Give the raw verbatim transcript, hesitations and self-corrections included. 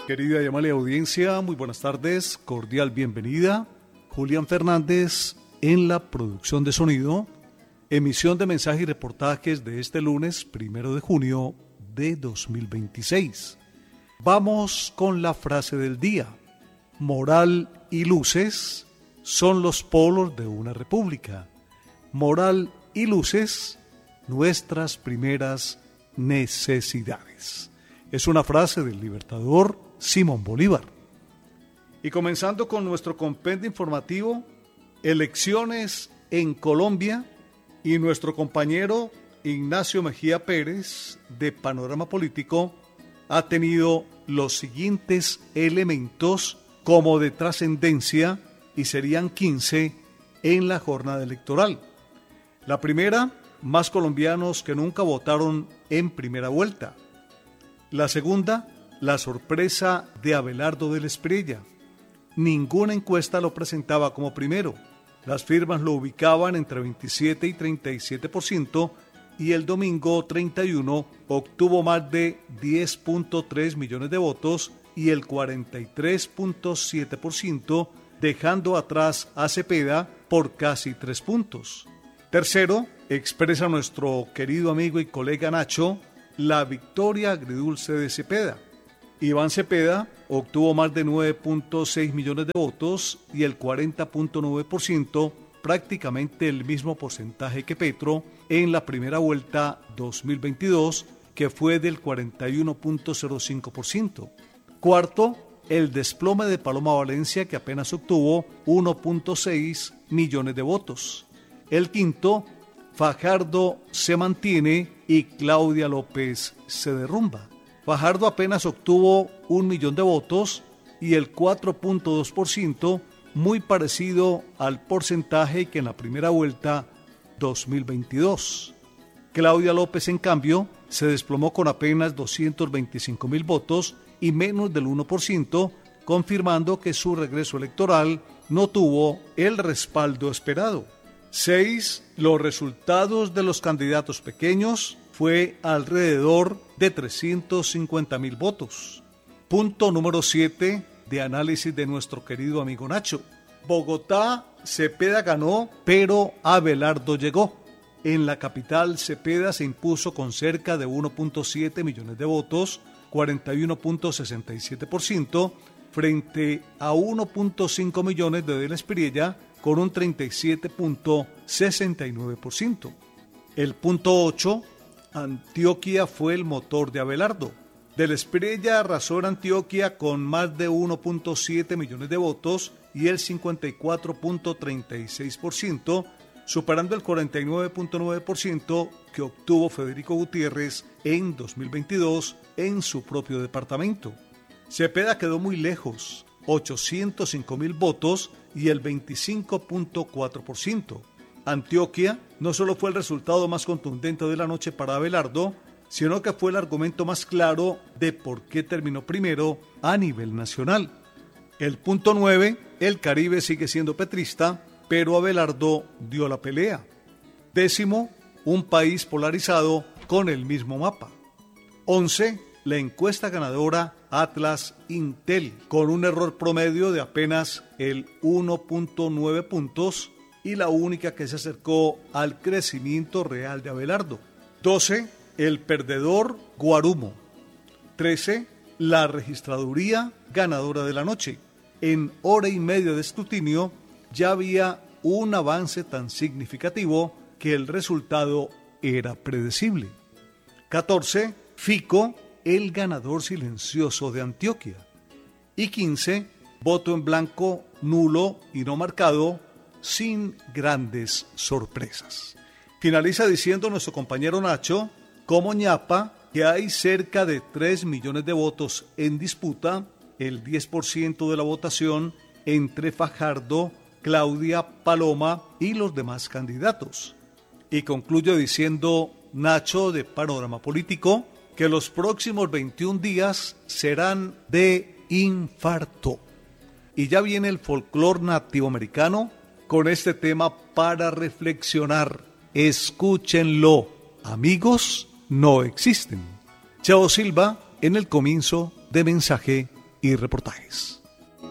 Querida y amable audiencia, muy buenas tardes, cordial bienvenida. Julián Fernández en la producción de sonido, emisión de mensajes y reportajes de este lunes, primero de junio de dos mil veintiséis. Vamos con la frase del día. Moral y luces son los polos de una república. Moral y luces, nuestras primeras necesidades. Es una frase del libertador Simón Bolívar. Y comenzando con nuestro compendio informativo, elecciones en Colombia, y nuestro compañero Ignacio Mejía Pérez de Panorama Político ha tenido los siguientes elementos como de trascendencia y serían quince en la jornada electoral. La primera, más colombianos que nunca votaron en primera vuelta. La segunda, la sorpresa de Abelardo del Espriella. Ninguna encuesta lo presentaba como primero. Las firmas lo ubicaban entre veintisiete y treinta y siete por ciento y el domingo treinta y uno obtuvo más de diez punto tres millones de votos y el cuarenta y tres punto siete por ciento, dejando atrás a Cepeda por casi tres puntos. Tercero, expresa nuestro querido amigo y colega Nacho, la victoria agridulce de Cepeda. Iván Cepeda obtuvo más de nueve punto seis millones de votos y el cuarenta punto nueve por ciento, prácticamente el mismo porcentaje que Petro en la primera vuelta dos mil veintidós, que fue del cuarenta y uno punto cero cinco por ciento. Cuarto, el desplome de Paloma Valencia, que apenas obtuvo uno punto seis millones de votos. El quinto, Fajardo se mantiene y Claudia López se derrumba. Fajardo apenas obtuvo un millón de votos y el cuatro punto dos por ciento, muy parecido al porcentaje que en la primera vuelta dos mil veintidós. Claudia López, en cambio, se desplomó con apenas doscientos veinticinco mil votos y menos del uno por ciento, confirmando que su regreso electoral no tuvo el respaldo esperado. Seis, los resultados de los candidatos pequeños fue alrededor de trescientos cincuenta mil votos. Punto número siete de análisis de nuestro querido amigo Nacho. Bogotá, Cepeda ganó, pero Abelardo llegó. En la capital, Cepeda se impuso con cerca de uno punto siete millones de votos, cuarenta y uno punto sesenta y siete por ciento, frente a uno punto cinco millones de Del Espriella, con un treinta y siete punto sesenta y nueve por ciento. El punto ocho, Antioquia fue el motor de Abelardo. Del Espriella arrasó en Antioquia con más de uno punto siete millones de votos y el cincuenta y cuatro punto treinta y seis por ciento, superando el cuarenta y nueve punto nueve por ciento que obtuvo Federico Gutiérrez en dos mil veintidós en su propio departamento. Cepeda quedó muy lejos, ochocientos cinco mil votos y el veinticinco punto cuatro por ciento. Antioquia no solo fue el resultado más contundente de la noche para Abelardo, sino que fue el argumento más claro de por qué terminó primero a nivel nacional. El punto nueve, el Caribe sigue siendo petrista, pero Abelardo dio la pelea. Décimo, un país polarizado con el mismo mapa. Once, la encuesta ganadora Atlas Intel, con un error promedio de apenas el uno punto nueve puntos y la única que se acercó al crecimiento real de Abelardo. doce, el perdedor Guarumo. trece, la registraduría ganadora de la noche. En hora y media de escrutinio ya había un avance tan significativo que el resultado era predecible. catorce, Fico, el ganador silencioso de Antioquia. Y quince, voto en blanco, nulo y no marcado, sin grandes sorpresas. Finaliza diciendo nuestro compañero Nacho, como ñapa, que hay cerca de tres millones de votos en disputa, el diez por ciento de la votación entre Fajardo, Claudia, Paloma y los demás candidatos. Y concluye diciendo Nacho de Panorama Político que los próximos veintiún días serán de infarto. Y ya viene el folclore nativoamericano con este tema para reflexionar. Escúchenlo, amigos no existen. Chao Silva en el comienzo de Mensaje y reportajes.